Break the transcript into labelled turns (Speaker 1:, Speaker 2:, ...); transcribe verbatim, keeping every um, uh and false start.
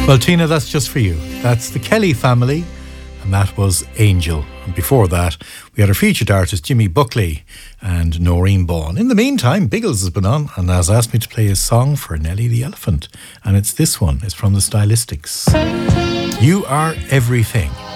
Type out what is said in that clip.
Speaker 1: Well, Tina, that's just for you. That's the Kelly family, and that was Angel. And before that, we had our featured artist Jimmy Buckley and Noreen Bawn. In the meantime, Biggles has been on and has asked me to play his song for Nelly the Elephant. And it's this one. It's from the Stylistics. You Are Everything.